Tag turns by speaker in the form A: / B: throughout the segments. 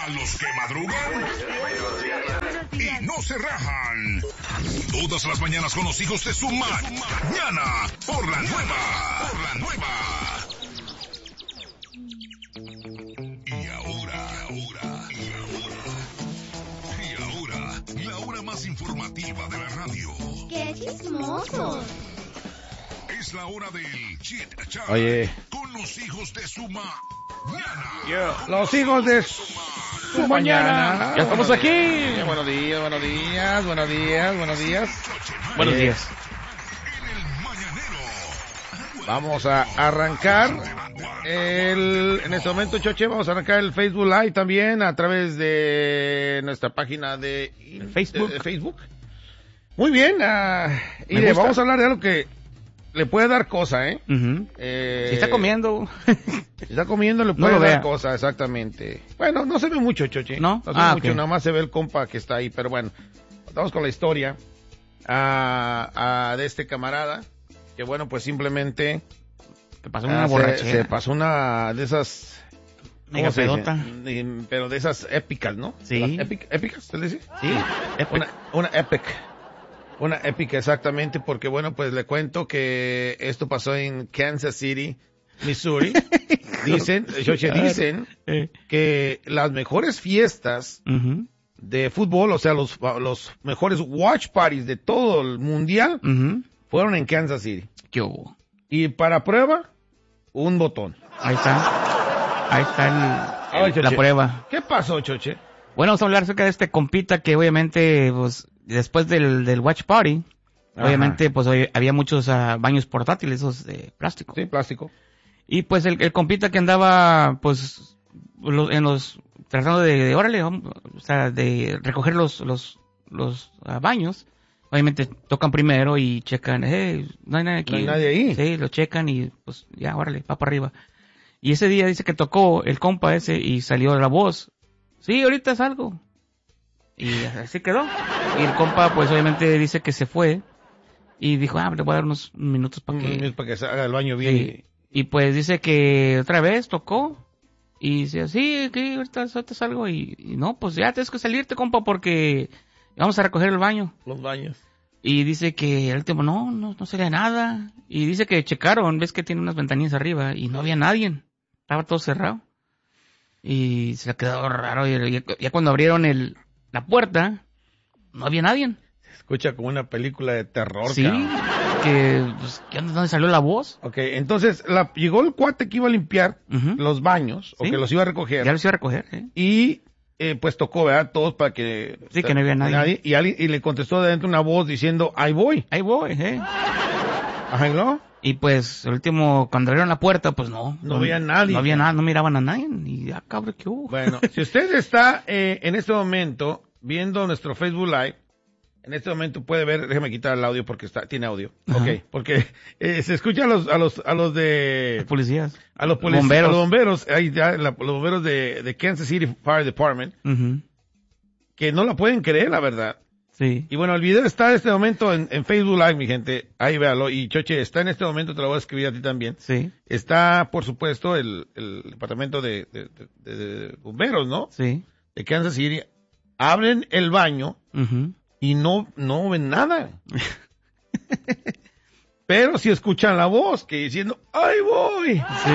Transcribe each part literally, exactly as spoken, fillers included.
A: A los que madrugan y no se rajan. Todas las mañanas con los hijos de su mañana. Por la nueva. Por la nueva. Y ahora, y ahora, y ahora. Y ahora, la hora más informativa de la radio.
B: ¡Qué chismosos!
A: Es la hora del Chit Chat.
C: Oye.
A: Con los hijos de su mañana.
C: Yeah. Los hijos de su mañana.
D: Ya estamos aquí.
C: Buenos días, buenos días, buenos días, buenos días.
D: Buenos
C: Eh,
D: días.
C: Vamos a arrancar el, en este momento, Choche, vamos a arrancar el Facebook Live también a través de nuestra página de
D: Facebook.
C: De, de Facebook. Muy bien, uh, y
D: Me
C: le
D: gusta.
C: vamos a hablar de algo que le puede dar cosa, ¿eh?
D: Uh-huh.
C: eh
D: Si está comiendo.
C: Si está comiendo le
D: No
C: puede
D: lo
C: dar
D: vea.
C: cosa, exactamente. Bueno, no se ve mucho, Choche.
D: ¿No?
C: se ve
D: Ah,
C: mucho,
D: ok.
C: nada más se ve el compa que está ahí, pero bueno. Vamos con la historia ah, ah, de este camarada, que bueno, pues simplemente
D: Te pasó una
C: ah, se,
D: borrachera.
C: se pasó una de esas...
D: Mega
C: ¿cómo se dice?
D: pedota.
C: Mm, Pero de esas épicas, ¿no?
D: Sí.
C: ¿Las épic- ¿Épicas, se le dice?
D: Sí. Epic.
C: Una, una epic. Una épica, exactamente, porque bueno, pues le cuento que esto pasó en Kansas City, Missouri. Dicen, Choche, dicen
D: Eh.
C: que las mejores fiestas
D: Uh-huh.
C: de fútbol, o sea, los, los mejores watch parties de todo el mundial,
D: Uh-huh.
C: fueron en Kansas City.
D: ¿Qué hubo?
C: Y para prueba, un botón.
D: Ahí está. Ahí está el-
C: Ay,
D: el- la
C: Choche.
D: prueba.
C: ¿Qué pasó, Choche?
D: Bueno, vamos a hablar acerca de este compita que obviamente, pues, después del, del watch party,
C: Ajá.
D: obviamente, pues, oye, había muchos ah, baños portátiles, esos de plástico.
C: Sí, plástico.
D: Y pues el, el compita que andaba, pues, lo- en los, tratando de, de órale, vamos, o sea, de recoger los, los, los ah, baños, obviamente tocan primero y checan, hey, no hay nadie aquí.
C: No hay nadie ahí.
D: Sí, lo checan y pues ya, órale, va para arriba. Y ese día dice que tocó el compa ese y salió la voz, sí, ahorita salgo. Y así quedó. Y el compa, pues obviamente dice que se fue y dijo, ah, le voy a dar unos minutos para que...
C: Mm, para que se haga el baño bien.
D: Sí. Y pues dice que otra vez tocó y dice, sí, que ahorita, ahorita salgo y, y no, pues ya tienes que salirte, compa, porque vamos a recoger el baño.
C: Y los baños.
D: Y dice que al último, no, no, no salía nada. Y dice que checaron, ves que tiene unas ventanillas arriba y no había nadie. Estaba todo cerrado. Y se le quedó raro. Y ya, ya cuando abrieron el, la puerta, no había nadie.
C: Se escucha como una película de terror,
D: Sí,
C: cabrón.
D: que, pues, ¿qué onda? ¿Dónde salió la voz?
C: Ok, entonces la, llegó el cuate que iba a limpiar
D: Ujú.
C: los baños, o
D: Sí.
C: que los iba a recoger,
D: Ya los iba a recoger, ¿eh?
C: y eh, pues tocó, ¿verdad? Todos para que...
D: Sí, que no había nadie.
C: y, alguien, y le contestó de adentro una voz diciendo, ahí voy.
D: Ahí voy, ¿eh?
C: Ajá, ¿no?
D: Y pues, el último, cuando abrieron la puerta, pues no.
C: No había nadie.
D: No había nada, no miraban a nadie. Y ya, cabrón, ¿qué hubo?
C: Bueno, si usted está eh, en este momento viendo nuestro Facebook Live, en este momento puede ver, déjeme quitar el audio porque está, tiene audio.
D: Ajá.
C: Ok, porque eh, se escucha a los, a los, a los de...
D: Los policías.
C: A los policías,
D: Bomberos.
C: a los bomberos, ahí ya, la- los bomberos de, de Kansas City Fire Department,
D: Ujú.
C: que no la pueden creer, la verdad.
D: Sí.
C: Y bueno, el video está en este momento en, en Facebook Live, mi gente. Ahí véalo. Y Choche, está en este momento, te lo voy a escribir a ti también.
D: Sí.
C: Está, por supuesto, el, el departamento de, de, de- de bomberos, ¿no?
D: Sí.
C: De Kansas City. Abren el baño
D: Ujú.
C: y no, no ven nada. Pero si escuchan la voz que diciendo, ¡ay voy!
D: Sí.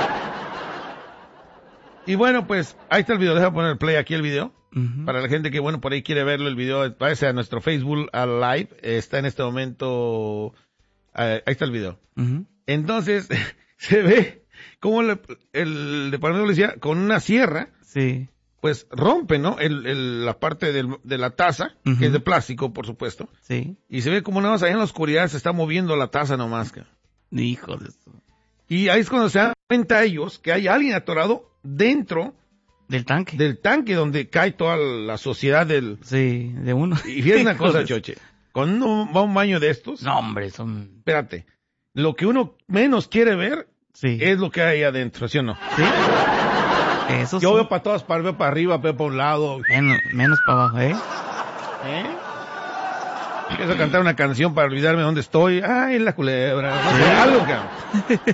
C: Y bueno, pues, ahí está el video. Deja poner el play aquí el video.
D: Ujú.
C: Para la gente que, bueno, por ahí quiere verlo, el video, váyase a nuestro Facebook a Live. Eh, Está en este momento, eh, ahí está el video.
D: Ujú.
C: Entonces, se ve como le- el departamento de policía, con una sierra,
D: Sí.
C: pues rompe, ¿no? El, el- la parte del- de la taza,
D: Ujú.
C: que es de plástico, por supuesto.
D: Sí.
C: Y se ve como nada más ahí en la oscuridad se está moviendo la taza nomás. Cara.
D: Hijo de eso.
C: Y ahí es cuando se dan cuenta ellos que hay alguien atorado dentro
D: Del tanque.
C: del tanque donde cae toda la sociedad del...
D: Sí, de uno.
C: Y fíjate una
D: Hijo
C: cosa,
D: de-
C: Choche. Cuando uno va a un baño de estos,
D: No, hombre, son...
C: espérate, lo que uno menos quiere ver
D: Sí.
C: es lo que hay ahí adentro, ¿sí o no?
D: Sí. Eso
C: Yo
D: sí.
C: veo para todas partes, veo para arriba, veo para un lado.
D: Menos, menos para abajo, ¿eh?
C: ¿Eh? Empiezo a cantar una canción para olvidarme de dónde estoy. Ay, la culebra. No sé,
D: Sí.
C: algo, cabrón.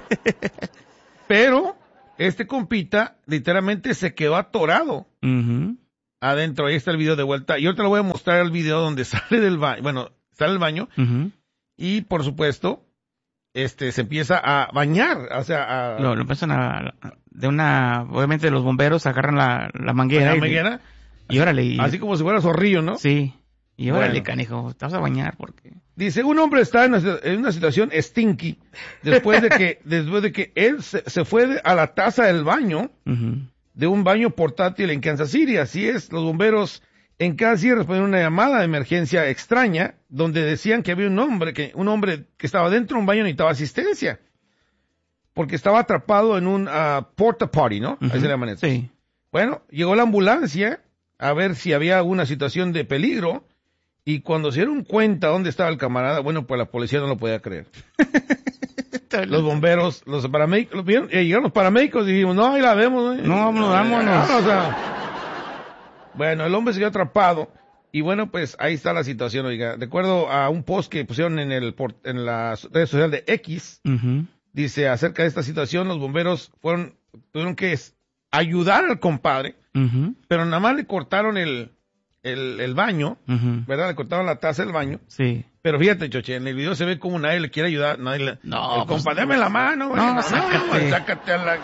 C: Pero, este compita, literalmente se quedó atorado
D: Ujú.
C: adentro. Ahí está el video de vuelta. Y ahorita le voy a mostrar el video donde sale del baño. Bueno, sale del baño.
D: Uh-huh.
C: Y, por supuesto, este, se empieza a bañar. O sea, a...
D: Lo, lo empiezan a... De una... Obviamente los bomberos agarran la, la manguera.
C: La
D: y,
C: manguera.
D: Y órale. Y,
C: así como si fuera zorrillo, ¿no?
D: Sí. Y órale,
C: Bueno.
D: canijo, te vas a bañar porque...
C: Dice, un hombre está en una, en una situación stinky después de que, después de que él se, se fue de- a la taza del baño,
D: Uh-huh.
C: de un baño portátil en Kansas City. Así es, los bomberos en Kansas City respondieron una llamada de emergencia extraña donde decían que había un hombre que, un hombre que estaba dentro de un baño y necesitaba asistencia. Porque estaba atrapado en un uh, porta potty, ¿no?
D: Uh-huh.
C: Ahí se le llaman eso.
D: Sí.
C: Bueno, llegó la ambulancia a ver si había alguna situación de peligro. Y cuando se dieron cuenta dónde estaba el camarada, bueno, pues la policía no lo podía creer. Los bomberos, los paramédicos, los vieron, eh, llegaron los paramédicos y dijimos, no, ahí la vemos. ¿eh?
D: No, vámonos, vámonos.
C: O sea, bueno, el hombre se quedó atrapado. Y bueno, pues ahí está la situación, oiga. De acuerdo a un post que pusieron en el por- en la red social de X,
D: Uh-huh.
C: dice acerca de esta situación, los bomberos fueron, tuvieron que es- ayudar al compadre,
D: Uh-huh.
C: pero nada más le cortaron el, el, el baño,
D: Uh-huh.
C: ¿verdad? Le cortaron la taza del baño.
D: Sí.
C: Pero fíjate, Choche, en el video se ve como nadie le quiere ayudar, nadie le...
D: No,
C: el
D: pues,
C: compa, dame la mano, güey.
D: no,
C: No,
D: sácate.
C: sácate a la...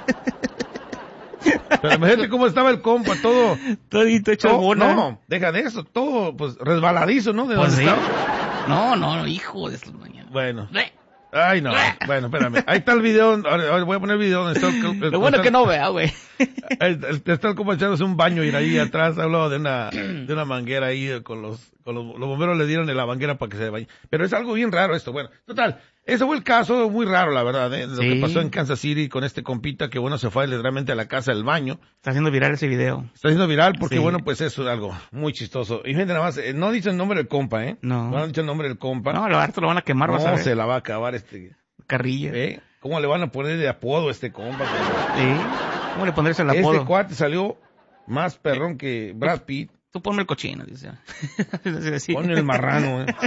C: Pero imagínate cómo estaba el compa, todo...
D: Todito hecho
C: todo-
D: bola.
C: no, deja de eso, todo, pues, resbaladizo, ¿no? De
D: Pues
C: donde
D: sí.
C: estaba.
D: No, no, no, hijo de su mañana.
C: Bueno.
D: Bleh.
C: Ay, no. Bueno, espérame. Ahí está el video, ahora, ahora voy a poner el video donde está el... el-
D: Lo bueno
C: está
D: que
C: el-
D: no vea, güey.
C: el- el- Está el compa echándose un baño y ahí atrás habló de una, de una manguera ahí con los, con los, los bomberos le dieron la manguera para que se bañe. Pero es algo bien raro esto. Bueno, total. Ese fue el caso muy raro, la verdad, ¿eh? Lo
D: Sí.
C: que pasó en Kansas City con este compita que, bueno, se fue literalmente a la casa del baño.
D: Está haciendo viral ese video.
C: Está haciendo viral porque,
D: Sí.
C: bueno, pues eso es algo muy chistoso. Y gente, nada más, eh, no dice el nombre del compa, ¿eh?
D: No.
C: No han dicho el nombre del compa.
D: No, lo harto lo van a quemar, vas a
C: No,
D: ver.
C: se la va a acabar este...
D: Carrilla.
C: ¿eh? ¿Cómo le van a poner de apodo a este compa?
D: Sí. ¿Cómo le pondrás el apodo?
C: Este cuate salió más perrón que Brad Pitt.
D: Tú ponme el cochino, dice. Así decía.
C: Pon el marrano, eh.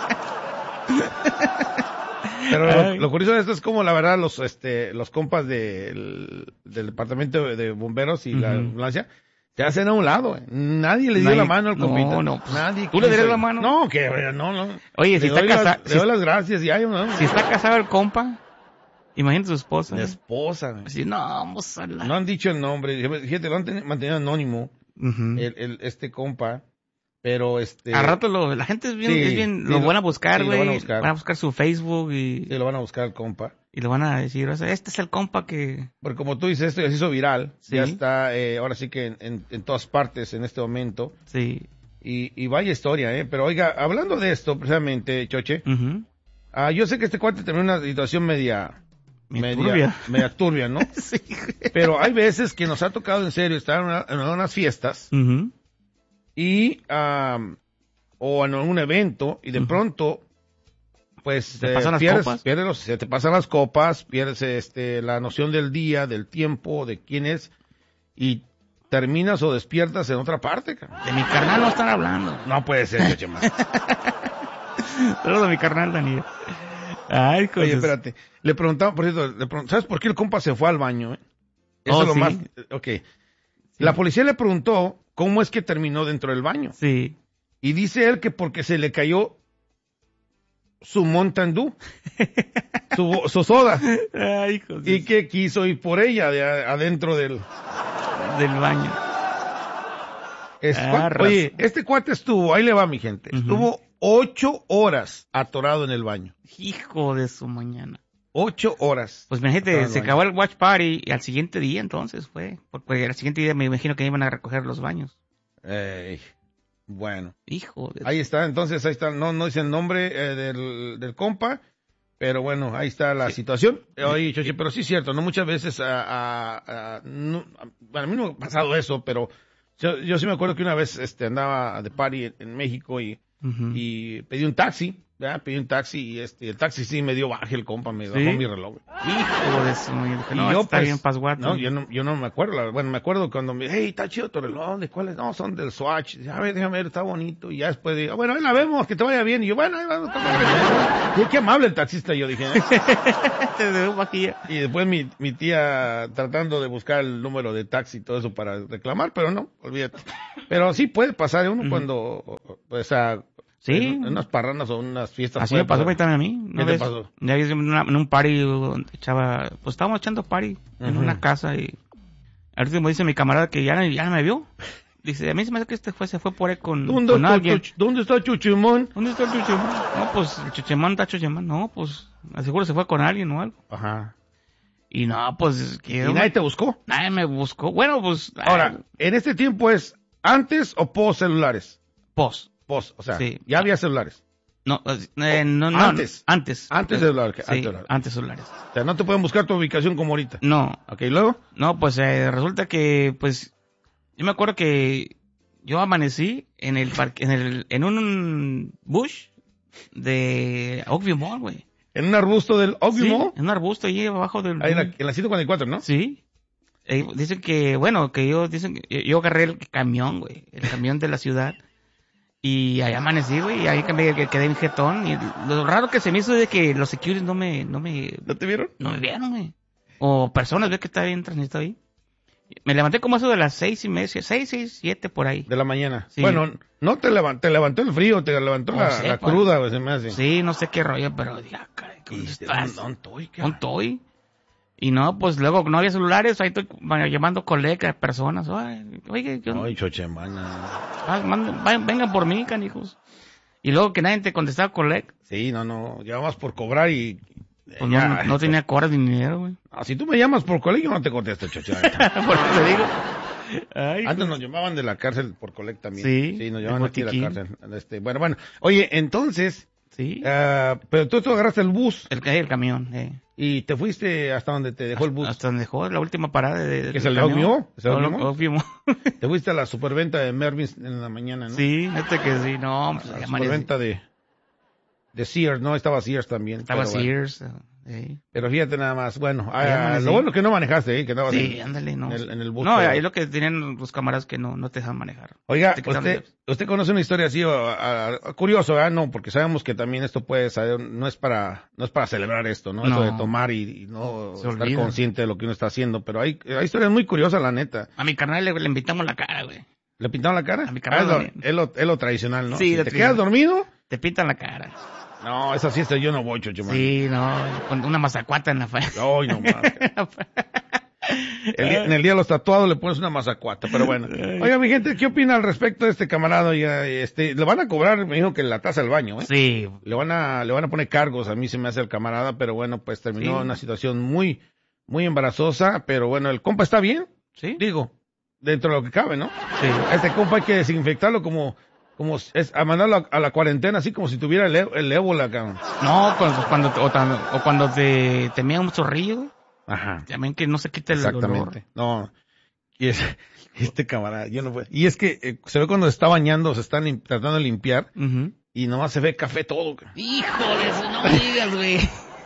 C: Pero lo, lo curioso de esto es como la verdad los este los compas del, del departamento de, de bomberos y la
D: Ujú.
C: ambulancia se hacen a un lado, eh. Nadie le dio
D: Nadie-
C: la mano al
D: no,
C: compita.
D: no, pues,
C: Nadie
D: ¿tú le darías
C: quiso.
D: la mano?
C: No, que eh, no, no.
D: Oye, si
C: Le
D: está
C: doy las-
D: casado,
C: Le
D: si,
C: doy las gracias y ay, no.
D: si está casado el compa, imagínate su esposa.
C: Mi esposa. eh.
D: Así, no, vamos a la...
C: No han dicho el nombre, fíjate, lo han ten- mantenido anónimo
D: Ujú.
C: el, el este compa, pero este
D: Al rato lo, la gente es bien,
C: sí,
D: es bien,
C: sí,
D: lo
C: lo-
D: van a buscar,
C: sí, lo
D: güey.
C: van a buscar.
D: Van a buscar su Facebook y,
C: sí, lo van a buscar al compa.
D: y lo van a decir, o sea, este es el compa que...
C: Porque como tú dices, esto ya se hizo viral,
D: Sí.
C: ya está, eh, ahora sí que en, en, en todas partes en este momento,
D: Sí.
C: y, y vaya historia, ¿eh? Pero oiga, hablando de esto, precisamente, Choche,
D: Ujú.
C: ah, yo sé que este cuate terminó una situación media,
D: Media
C: media,
D: turbia.
C: media turbia, ¿no?
D: Sí.
C: Pero hay veces que nos ha tocado en serio estar en, una- en unas fiestas,
D: Ujú.
C: y, ah, o en un evento, y de
D: Ujú.
C: pronto, pues,
D: ¿Te pasan las
C: pierdes,
D: copas?
C: pierdes los- se te pasan las copas, pierdes este, la noción del día, del tiempo, de quién es, y terminas o despiertas en otra parte, cara.
D: De mi carnal no están hablando.
C: No puede ser, Choche, man.
D: Saludos a mi carnal, Daniel. Ay,
C: Oye,
D: cosas.
C: espérate. Le preguntaba, por cierto, le preguntaba, ¿sabes por qué el compa se fue al baño? eh? Eso
D: Oh,
C: es lo
D: ¿sí?
C: más... Ok. La policía le preguntó cómo es que terminó dentro del baño.
D: Sí.
C: Y dice él que porque se le cayó su Mountain Dew, su, su soda,
D: Ay, hijos
C: y que quiso ir por ella de a- adentro del...
D: del baño.
C: Es-
D: Ah,
C: Oye,
D: razón.
C: este cuate estuvo, ahí le va mi gente,
D: Ujú.
C: estuvo ocho horas atorado en el baño.
D: Hijo de su mañana.
C: Ocho horas.
D: Pues imagínate,
C: Atorado en
D: se
C: el
D: acabó el watch party y al siguiente día entonces fue. Porque al siguiente día me imagino que iban a recoger los baños.
C: Ey, bueno,
D: Hijo de...
C: ahí está, entonces ahí está, no, no dice el nombre eh, del, del compa, pero bueno, ahí está la situación. Eh, Oye, Choche, pero sí es cierto, no muchas veces, a, a, a- no- a- bueno, a mí no me ha pasado eso, pero yo, yo sí me acuerdo que una vez este, andaba de party en, en México y,
D: Ujú.
C: y pedí un taxi, ¿verdad? Pedí un taxi y este, el taxi sí me dio baje el compa, me bajó
D: ¿Sí?
C: mi reloj.
D: Hijo de su mañana. Dije,
C: Y
D: no,
C: yo,
D: está
C: pues,
D: bien pasguato.
C: No, yo no, yo no me acuerdo. la- Bueno, me acuerdo cuando me hey, está chido tu reloj, ¿de cuáles? No, son del Swatch. Dice, a ver, déjame ver, está bonito. Y ya después digo, bueno, ahí la vemos, que te vaya bien. Y yo, bueno, ahí vamos. Y qué amable el taxista, yo dije. ¿eh?
D: Te dio vajilla.
C: Y después mi, mi tía tratando de buscar el número de taxi y todo eso para reclamar, pero no, olvídate. Pero sí puede pasar, uno
D: Ujú.
C: cuando, pues, a,
D: Sí.
C: en unas parrandas o unas fiestas.
D: Así
C: puede
D: me pasó
C: pasar.
D: también a mí.
C: ¿Qué
D: Una
C: te
D: vez,
C: pasó?
D: Ya vi en, una- en un party donde echaba, pues estábamos echando party en
C: Ujú.
D: una casa y al último dice mi camarada que ya, ya no me vio. Dice, a mí se me hace que este fue, se fue por ahí con,
C: ¿Dónde,
D: con
C: está,
D: alguien.
C: Chuch- ¿Dónde está Chuchimón?
D: ¿Dónde está el chuchemán? No, pues el chuchemán está chuchemán. No, pues seguro se fue con alguien o algo.
C: Ajá.
D: Y no, pues que
C: ¿Y nadie te buscó?
D: nadie me buscó. Bueno, pues
C: Ahora,
D: ay,
C: ¿en este tiempo es antes o post celulares?
D: pos.
C: Post, o sea,
D: Sí.
C: ya había celulares.
D: No, eh, no, no,
C: Antes.
D: antes.
C: Antes de celular, que-
D: Sí,
C: antes de celular.
D: antes celulares.
C: O sea, no te pueden buscar tu ubicación como ahorita.
D: No,
C: Ok, luego.
D: no, pues eh, resulta que, pues, yo me acuerdo que yo amanecí en el parque, en el, en un bush de Oakview Mall, güey.
C: En un arbusto del Oakview
D: Sí,
C: Mall.
D: en un arbusto ahí abajo del.
C: Ahí en la, en la ciento cuarenta y cuatro, ¿no?
D: Sí. Eh, dicen que, bueno, que yo, dicen que yo, yo agarré el camión, güey, el camión de la ciudad. Y ahí amanecí, güey, y ahí que me que quedé en jetón. Y lo raro que se me hizo es de que los securities no me, no me,
C: ¿No te vieron?
D: no me vieron, güey. O personas, ve que está bien transmitido ahí. Me levanté como eso de las seis y media, seis, seis, siete por ahí.
C: De la mañana.
D: Sí.
C: Bueno, no te levantó, te levantó el frío, te levantó
D: Oh,
C: la,
D: sepa.
C: la cruda, güey, se me hace.
D: Sí, no sé qué rollo, pero ya, caray,
C: Y
D: ¿dónde
C: este,
D: estás?
C: un- un toy,
D: Un toy. Y no, pues luego no había celulares, ahí estoy bueno, llamando colegas, personas. Ay, oye, yo,
C: Ay, chochemana.
D: ah, manden- vayan- vengan por mí, canijos. Y luego que nadie te contestaba coleg,
C: Sí, no, no, llamas por cobrar y...
D: pues
C: ya.
D: no, no, no tenía coras ni dinero, güey.
C: Ah, si tú me llamas por colegio, no te contesto, chochemana.
D: Por eso te digo. Ay,
C: Antes nos llamaban de la cárcel por coleg también.
D: Sí,
C: Sí, nos
D: el
C: llamaban aquí de la
D: botiquín.
C: cárcel. Este, bueno, bueno. Oye, entonces,
D: sí.
C: ah, pero tú, tú agarraste el bus
D: El, el camión, eh.
C: y te fuiste hasta donde te dejó el bus.
D: Hasta donde dejó la última parada de, de
C: ¿Que es
D: del
C: el
D: camión.
C: Oakview? ¿Es el
D: No,
C: Oakview?
D: Oakview Mall.
C: Te fuiste a la superventa de Mervyn's en la mañana, ¿no?
D: Sí, neta que sí, no,
C: A
D: pues
C: la
D: ya amanecí.
C: superventa de, de Sears, ¿no? Estaba Sears también.
D: Estaba
C: pero bueno.
D: Sears, eh.
C: Pero fíjate nada más, bueno,
D: Ahí
C: ah,
D: amanecí.
C: lo bueno es que no manejaste, ¿eh? Que andabas
D: Sí,
C: en,
D: ándale, no.
C: en el, en el bus.
D: No,
C: pero-
D: ahí lo que tenían los camaradas que no, no te dejan manejar.
C: Oiga,
D: te quitaron
C: usted,
D: llaves.
C: usted conoce una historia así, a- a- curioso, ¿verdad? No, porque sabemos que también esto puede ser, no es para, no es para celebrar esto, ¿no?
D: No.
C: Esto de tomar y, y no
D: Se
C: estar
D: olvida.
C: consciente de lo que uno está haciendo, pero hay, hay historias muy curiosas, la neta.
D: A mi carnal le, le invitamos la cara, güey.
C: ¿Le pintaron la cara?
D: A mi
C: Ah,
D: carnal
C: es, lo,
D: también.
C: es, lo, es lo tradicional, ¿no?
D: Sí,
C: si
D: lo
C: te
D: tradicional.
C: quedas dormido,
D: Te pintan la cara.
C: no, esa fiesta yo no voy, chocho, man.
D: Sí, no, con una mazacuata en la fa-
C: Ay, no más. El día- en el día de los tatuados le pones una mazacuata, pero bueno. Oiga, mi gente, ¿qué opina al respecto de este camarada? Oiga, este, le van a cobrar, me dijo que la taza del baño, ¿eh?
D: Sí,
C: Le van a, le van a poner cargos, a mí se me hace el camarada, pero bueno, pues terminó
D: Sí.
C: en una situación muy, muy embarazosa, pero bueno, el compa está bien,
D: sí,
C: digo, dentro de lo que cabe, ¿no?
D: sí.
C: A este compa hay que desinfectarlo como, como, es, a mandarlo a, a la cuarentena, así como si tuviera el, e- el ébola, cabrón.
D: No, cuando, cuando, o, tan- o cuando te, te mea un zorrillo, güey,
C: Ajá.
D: también que no se quite el olor.
C: Exactamente. No. Y es, este camarada, yo no puedo. Y es que eh, se ve cuando se está bañando, se están lim- tratando de limpiar,
D: Ujú.
C: y nomás se ve café todo. cabrón.
D: Híjole, eso no me digas, güey.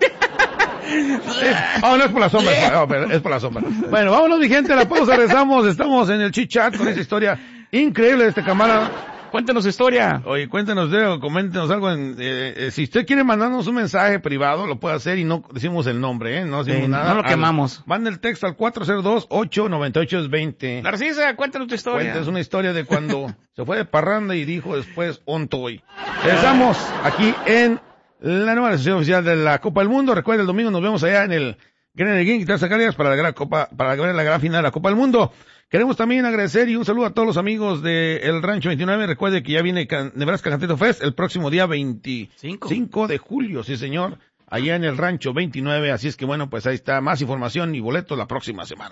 C: Oh, no es por la sombra, es por, oh, pero es por la sombra. Bueno, vámonos, mi gente, a la pausa, rezamos, estamos en el chit chat con esa historia increíble de este camarada.
D: Cuéntanos su historia.
C: Oye, cuéntenos de, o coméntenos algo. En, eh, eh, si usted quiere mandarnos un mensaje privado, lo puede hacer y no decimos el nombre, ¿eh? No decimos
D: Sí,
C: nada.
D: no lo
C: Al-
D: quemamos.
C: Manda el texto al cuatro cero dos, ocho nueve ocho, dos cero.
D: Narcisa, cuéntanos tu historia.
C: Cuenta, es una historia de cuando se fue de parranda y dijo después ontoy. Regresamos aquí en la nueva sesión oficial de la Copa del Mundo. Recuerda, el domingo nos vemos allá en el Gran Game Guitarras Acálicas para la gran Copa, para ver la gran final de la Copa del Mundo. Queremos también agradecer y un saludo a todos los amigos de El Rancho veintinueve. Recuerde que ya viene Can- Nebraska Cantito Fest el próximo día veinticinco de julio, sí señor, allá en El Rancho veintinueve. Así es que bueno, pues ahí está más información y boletos la próxima semana.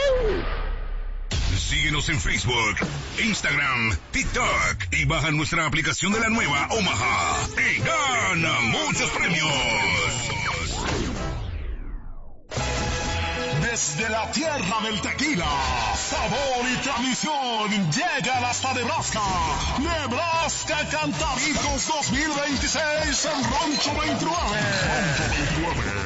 A: Síguenos en Facebook, Instagram, TikTok y baja nuestra aplicación de la nueva Omaha y gana muchos premios.
E: Desde la tierra del tequila, sabor y tradición, llegan hasta Nebraska. Nebraska Cantavitos dos mil veintiséis en Rancho veintinueve. Rancho veintinueve, invita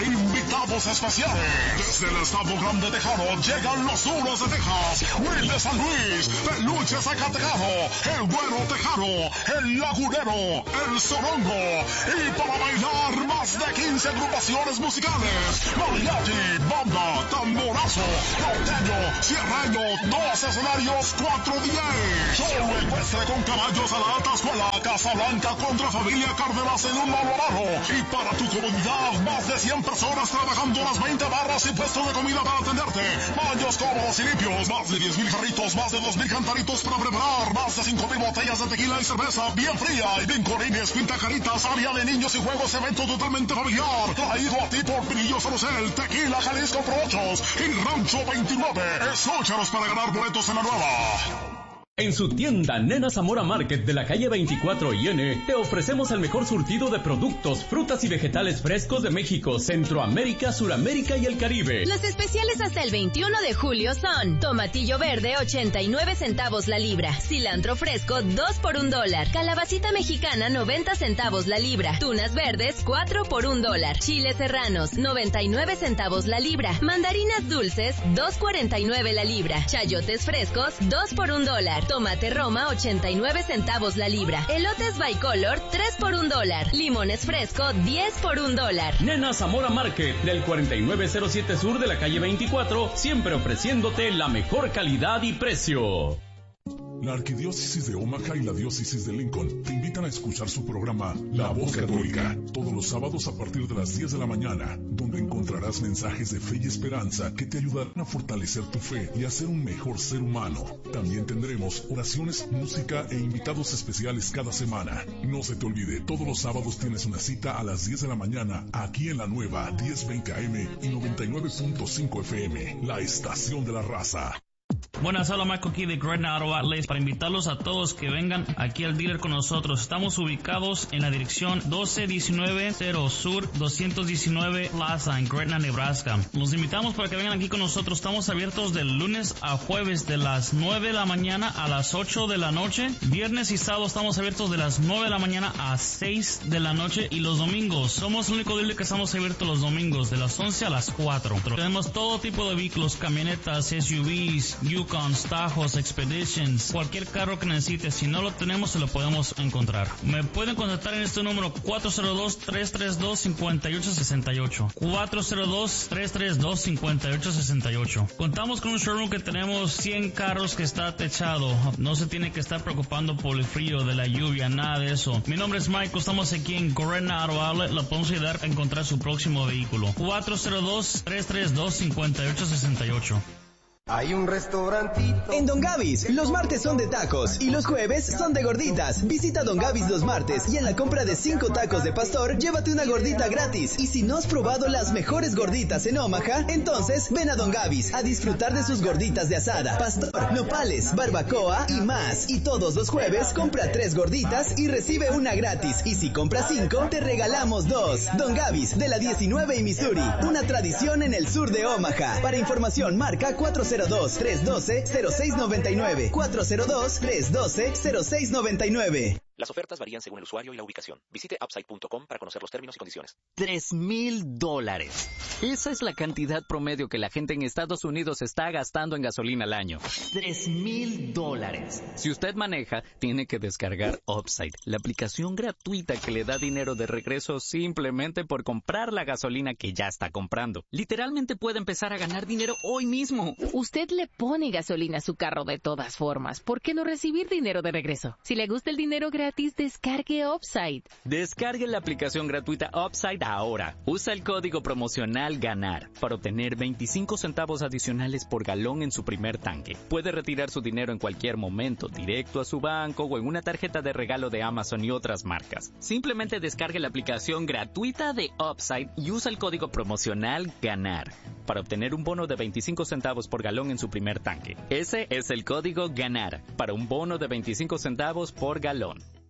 E: invitados especiales. Desde el Estado Grande Tejano llegan los duros de Texas, Will de San Luis, Peluche Zacatecano, el Güero Tejano, el Lagunero, el Sorongo, y para bailar más de quince agrupaciones musicales, mariachi, banda, tamborazo, norteño, sierreño, dos escenarios, cuatro D Js, show ecuestre con caballos a la alta escuela, Casablanca contra familia Cárdenas en un malvarado, y para tu comodidad, más de cien personas trabajando las veinte barras y puestos de comida para atenderte, baños cómodos y limpios, más de diez mil jarritos, más de dos mil cantaritos para preparar, más de cinco mil botellas de tequila y cerveza bien fría, y vincorines, pintacaritas, área de niños y juegos, evento totalmente familiar, traído a ti por Brillos Rosel, Tequila Jalisco Pro Ochos y Rancho veintinueve. Escúchanos para ganar boletos en la nueva.
F: En su tienda Nena Zamora Market de la calle veinticuatro y N, te ofrecemos el mejor surtido de productos, frutas y vegetales frescos de México, Centroamérica, Suramérica y el Caribe.
G: Los especiales hasta el veintiuno de julio son tomatillo verde ochenta y nueve centavos la libra, cilantro fresco dos por un dólar, calabacita mexicana noventa centavos la libra, tunas verdes cuatro por un dólar, chiles serranos noventa y nueve centavos la libra, mandarinas dulces dos cuarenta y nueve la libra, chayotes frescos dos por un dólar, tomate Roma ochenta y nueve centavos la libra, elotes bicolor tres por un dólar, limones fresco diez por un dólar.
F: Nena Zamora Market del cuarenta y nueve cero siete Sur de la calle veinticuatro, siempre ofreciéndote la mejor calidad y precio.
E: La Arquidiócesis de Omaha y la Diócesis de Lincoln te invitan a escuchar su programa La Voz Católica, todos los sábados a partir de las diez de la mañana, donde encontrarás mensajes de fe y esperanza que te ayudarán a fortalecer tu fe y a ser un mejor ser humano. También tendremos oraciones, música e invitados especiales cada semana. No se te olvide, todos los sábados tienes una cita a las diez de la mañana, aquí en la nueva diez veinte A M y noventa y nueve punto cinco F M, la estación de la raza.
H: Buenas, hola, Marco aquí de Gretna Auto Outlets para invitarlos a todos que vengan aquí al dealer con nosotros. Estamos ubicados en la dirección doce diecinueve cero Sur doscientos diecinueve Plaza en Gretna, Nebraska. Los invitamos para que vengan aquí con nosotros. Estamos abiertos de lunes a jueves de las nueve de la mañana a las ocho de la noche. Viernes y sábado estamos abiertos de las nueve de la mañana a seis de la noche. Y los domingos, somos el único dealer que estamos abiertos los domingos de las once a las cuatro. Tenemos todo tipo de vehículos, camionetas, S U Vs, Yukons, Tajos, Expeditions, cualquier carro que necesites. Si no lo tenemos, se lo podemos encontrar. Me pueden contactar en este número cuatro cero dos, tres tres dos, cinco ocho seis ocho. cuatro cero dos, tres tres dos, cinco ocho seis ocho. Contamos con un showroom que tenemos cien carros que está techado. No se tiene que estar preocupando por el frío, de la lluvia, nada de eso. Mi nombre es Michael, estamos aquí en Gretna Auto Outlet. Lo podemos ayudar a encontrar su próximo vehículo. cuatro cero dos, tres tres dos, cinco ocho seis ocho.
I: Hay un restaurantito
J: en Don Gavis. Los martes son de tacos y los jueves son de gorditas. Visita Don Gavis los martes y en la compra de cinco tacos de pastor, llévate una gordita gratis. Y si no has probado las mejores gorditas en Omaha, entonces ven a Don Gavis a disfrutar de sus gorditas de asada, pastor, nopales, barbacoa y más. Y todos los jueves compra tres gorditas y recibe una gratis. Y si compras cinco, te regalamos dos. Don Gavis de la diecinueve y Missouri, una tradición en el sur de Omaha. Para información, marca cuatro cero dos, tres uno dos, cero seis nueve nueve, cuatro cero dos, tres uno dos, cero seis nueve nueve.
K: Las ofertas varían según el usuario y la ubicación. Visite upside punto com para conocer los términos y condiciones.
L: Tres mil dólares. Esa es la cantidad promedio que la gente en Estados Unidos está gastando en gasolina al año. Tres mil dólares. Si usted maneja, tiene que descargar Upside, la aplicación gratuita que le da dinero de regreso simplemente por comprar la gasolina que ya está comprando. Literalmente puede empezar a ganar dinero hoy mismo.
M: Usted le pone gasolina a su carro de todas formas. ¿Por qué no recibir dinero de regreso? Si le gusta el dinero gratis, descargue Upside.
L: Descargue la aplicación gratuita Upside ahora. Usa el código promocional GANAR para obtener veinticinco centavos adicionales por galón en su primer tanque. Puede retirar su dinero en cualquier momento, directo a su banco o en una tarjeta de regalo de Amazon y otras marcas. Simplemente descargue la aplicación gratuita de Upside y usa el código promocional GANAR para obtener un bono de veinticinco centavos por galón en su primer tanque. Ese es el código GANAR para un bono de veinticinco centavos por galón.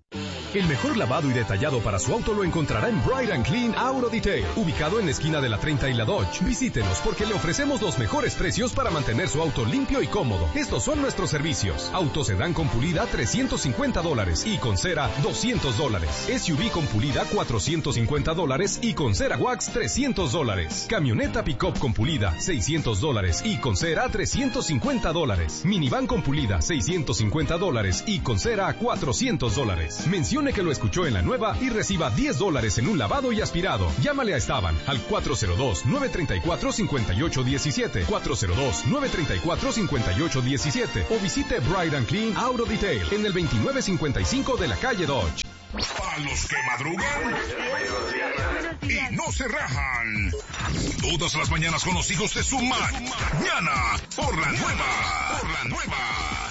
N: El mejor lavado y detallado para su auto lo encontrará en Bright and Clean Auto Detail, ubicado en la esquina de la treinta y la Dodge. Visítenos porque le ofrecemos los mejores precios para mantener su auto limpio y cómodo. Estos son nuestros servicios. Auto sedán con pulida trescientos cincuenta dólares y con cera doscientos dólares. S U V con pulida cuatrocientos cincuenta dólares y con cera wax trescientos dólares. Camioneta pick-up con pulida seiscientos dólares y con cera trescientos cincuenta dólares. Minivan con pulida seiscientos cincuenta dólares y con cera cuatrocientos dólares. Mencione que lo escuchó en la nueva y reciba diez dólares en un lavado y aspirado. Llámale a Esteban al cuatro cero dos, nueve tres cuatro, cinco ocho uno siete, cuatro cero dos, nueve tres cuatro, cinco ocho uno siete o visite Bright and Clean Auto Detail en el veintinueve cincuenta y cinco de la calle Dodge.
A: A los que madrugan y no se rajan. Todas las mañanas con los hijos de su mañana por la nueva, por la nueva.